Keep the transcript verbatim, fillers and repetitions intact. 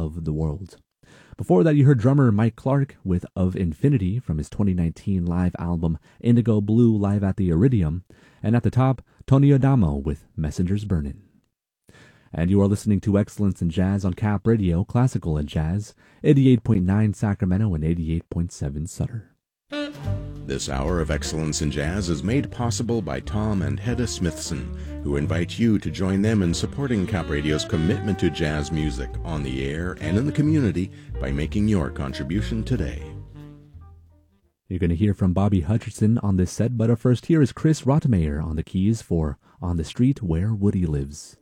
of the World. Before that, you heard drummer Mike Clark with Of Infinity from his twenty nineteen live album Indigo Blue Live at the Iridium. And at the top, Tony Adamo with Messengers Burnin'. And you are listening to Excellence in Jazz on Cap Radio, Classical and Jazz, eighty-eight point nine Sacramento and eighty-eight point seven Sutter. This hour of Excellence in Jazz is made possible by Tom and Hedda Smithson, who invite you to join them in supporting Cap Radio's commitment to jazz music on the air and in the community by making your contribution today. You're going to hear from Bobby Hutcherson on this set, but up first here is Chris Rottemeyer on the keys for On the Street Where Woody Lives.